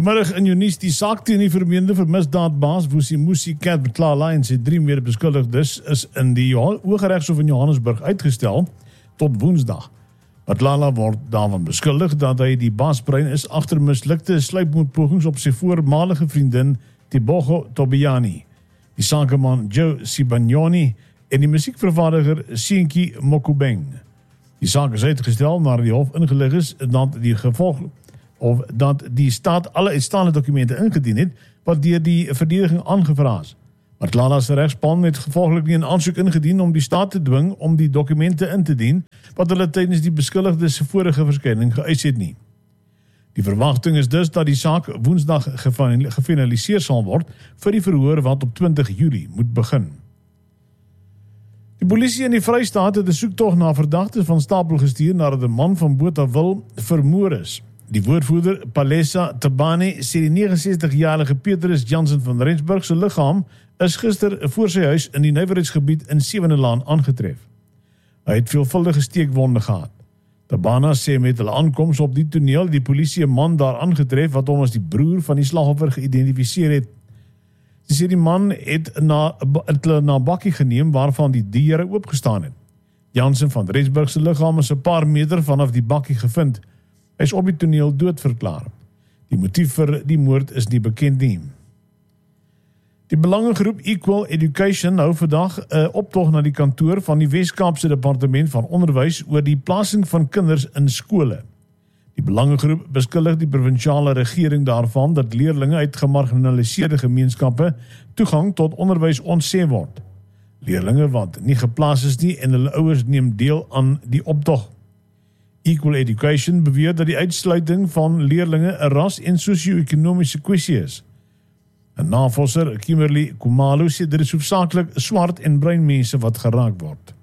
Vanmiddag in jou nuus, die saak teen die vermeende vermisdaadbaas Vusimusi Cat Matlala en sy 3 mede-beskuldigdes is in die Hooggeregshof in Johannesburg uitgestel tot Woensdag. Matlala word daarvan beskuldig dat hy die baasbrein is agter mislukte sluipmoordpogings op sy voormalige vriendin Tebogo Tobiani, die sakeman Joe Sibanyoni en die musiekvervaardiger Seentjie Mokubeng. Die saak is uitgestel nadat die hof ingelig is dat die staat alle uitstaande dokumente ingedien het wat deur die verdediging aangevra is. Matlala se regspan het gevolglik nie 'n aansoek ingedien om die staat te dwing om die dokumente in te dien wat hulle tydens die beskuldigdes se vorige verskyning geëis het nie. Die verwagting is dus dat die saak Woensdag gefinaliseer sal word vir die verhoor wat op 20 Julie moet begin. Die polisie in die Vrystaat het 'n soektog na verdagtes van stapel gestuur nadat 'n man van Botawil vermoor is. Die woordvoerder Palesa Tabane sê die 69-jarige Petrus Jansen van Rensburg se liggaam is gister voor sy huis in die nywerheidsgebied in Sewenelaan aangetref. Hy het veelvuldige steekwonde gehad. Tabana sê met hulle aankoms op die toneel die polisie 'n man daar aangetref wat hom as die broer van die slagoffer geïdentifiseer het. Sy sê die man het na bakkie geneem waarvan die deure oopgestaan het. Jansen van Rensburg se liggaam is 'n paar meter vanaf die bakkie gevind. Hy is op die toneel doodverklaar. Die motief vir die moord is nie bekend nie. Die belangegroep Equal Education hou vandag 'n optog na die kantoor van die Wes-Kaapse Departement van Onderwys oor die plasing van kinders in skole. Die belangegroep beskuldig die provinsiale regering daarvan dat leerlinge uit gemarginaliseerde gemeenskappe toegang tot onderwys ontsê word. Leerlinge wat nie geplaas is nie en hulle ouers neem deel aan die optog. Equal Education beweer dat die uitsluiting van leerlinge 'n ras- en sosio-ekonomiese kwessie is. 'n Navorser, Kimberly Kumalo, sê dit is hoofsaaklik swart en bruin mense wat geraak word.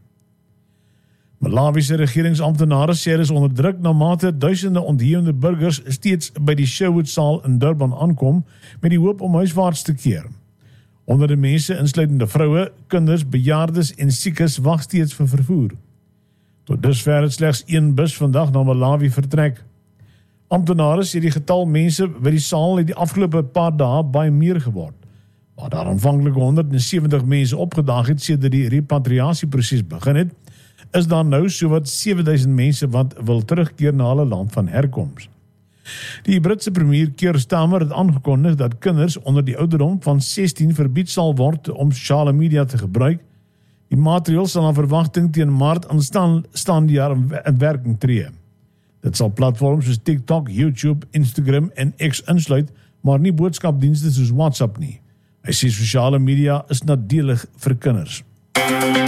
Malawi se regeringsamptenare sê hulle is onder druk na mate duisende ontheemde burgers steeds by die Sherwood saal in Durban aankom met die hoop om huiswaarts te keer. Honderde mense, insluitende vroue, kinders, bejaardes en siekes wag steeds vir vervoer. Tot dusver het slegs 1 bus vandag na Malawi vertrek. Amptenare sê die getal mense by die saal het die afgelope paar dae baie meer geword. Waar daar aanvanklik 170 mense opgedaag het sedert die repatriasieproses begin het, is daar nou sowat 7000 mense wat wil terugkeer na hulle land van herkoms. Die Britse premier Keir Starmer het aangekondig dat kinders onder die ouderdom van 16 verbied sal word om sosiale media te gebruik. Die maatreël sal aan verwagting teen Maart aanstaande jaar in werking tree. Dit sal platforms soos TikTok, YouTube, Instagram en X insluit, maar nie boodskapdienste soos WhatsApp nie. Hy sê sosiale media is nadelig vir kinders.